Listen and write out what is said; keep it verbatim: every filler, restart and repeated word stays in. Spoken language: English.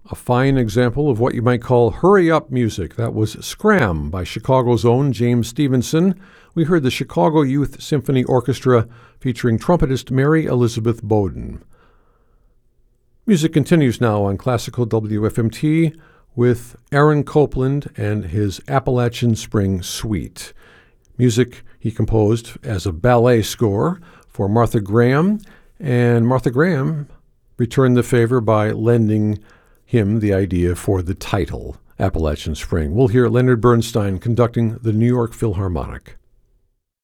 A fine example of what you might call hurry-up music. That was Scram by Chicago's own James Stevenson. We heard the Chicago Youth Symphony Orchestra featuring trumpetist Mary Elizabeth Bowden. Music continues now on Classical W F M T with Aaron Copland and his Appalachian Spring Suite. Music he composed as a ballet score for Martha Graham, and Martha Graham returned the favor by lending him the idea for the title, Appalachian Spring. We'll hear Leonard Bernstein conducting the New York Philharmonic.